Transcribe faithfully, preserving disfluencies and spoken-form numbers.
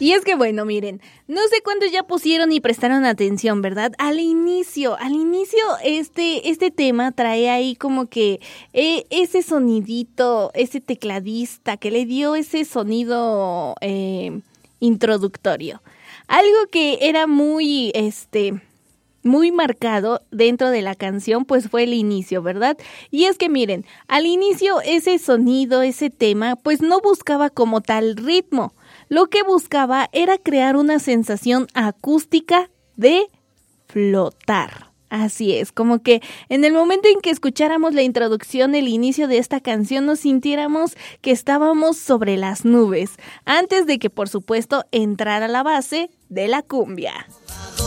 Y es que bueno, miren, no sé cuántos ya pusieron y prestaron atención, ¿verdad? Al inicio, al inicio este, este tema trae ahí como que eh, ese sonidito, ese tecladista que le dio ese sonido eh, introductorio. Algo que era muy, este... muy marcado dentro de la canción, pues fue el inicio, ¿verdad? Y es que miren, al inicio ese sonido, ese tema, pues no buscaba como tal ritmo. Lo que buscaba era crear una sensación acústica de flotar. Así es, como que en el momento en que escucháramos la introducción, el inicio de esta canción, nos sintiéramos que estábamos sobre las nubes, antes de que, por supuesto, entrara la base de la cumbia.